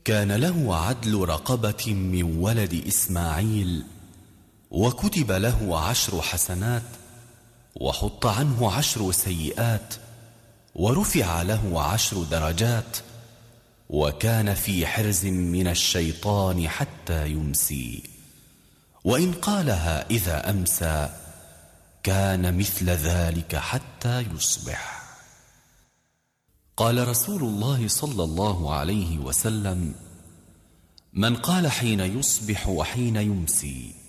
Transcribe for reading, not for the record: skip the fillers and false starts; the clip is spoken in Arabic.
كان له عدل رقبة من ولد إسماعيل، وكتب له 10 حسنات، وحط عنه 10 سيئات، ورفع له 10 درجات، وكان في حرز من الشيطان حتى يمسي، وإن قالها إذا أمسى كان مثل ذلك حتى يصبح. قال رسول الله صلى الله عليه وسلم: من قال حين يصبح وحين يمسي